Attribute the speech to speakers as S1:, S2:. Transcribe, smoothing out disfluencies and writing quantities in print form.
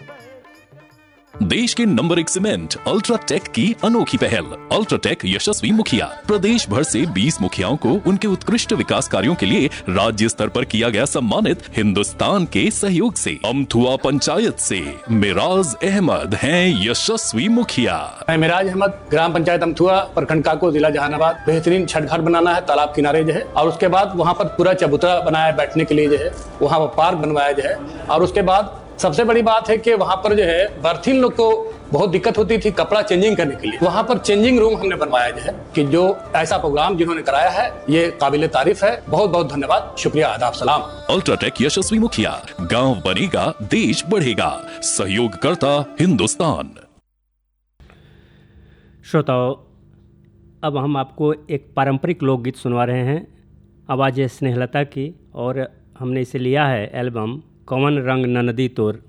S1: देश के number 1 cement UltraTech की अनोखी पहल। अल्ट्राटेक यशस्वी मुखिया प्रदेश भर से 20 मुखियाओं को उनके उत्कृष्ट विकास कार्यों के लिए राज्य स्तर पर किया गया सम्मानित। हिंदुस्तान के सहयोग से अमथुआ पंचायत से मिराज अहमद हैं यशस्वी मुखिया।
S2: मैं मिराज अहमद, ग्राम पंचायत अमथुआ, प्रखंड काको, जिला जहानाबाद। बेहतरीन छठ घाट बनाना है तालाब किनारे जो है, और उसके बाद वहाँ पर पूरा चबूतरा बनाया है बैठने के लिए जो है, वहाँ पर पार्क बनवाया जो है। और उसके बाद सबसे बड़ी बात है कि वहाँ पर जो है बर्थिन लोग को बहुत दिक्कत होती थी कपड़ा चेंजिंग करने के लिए, वहाँ पर चेंजिंग रूम हमने बनवाया जो है, कि जो ऐसा प्रोग्राम जिन्होंने कराया है ये काबिले तारीफ है। बहुत बहुत धन्यवाद, शुक्रिया, आदाब, सलाम।
S1: अल्ट्राटेक यशस्वी मुखिया, गांव बनेगा देश बढ़ेगा, सहयोग करता हिंदुस्तान।
S3: श्रोताओं, अब हम आपको एक पारंपरिक लोकगीत सुनवा रहे हैं। आवाज़ स्नेहलता की, और हमने इसे लिया है एल्बम कौन रंग ननदी तोर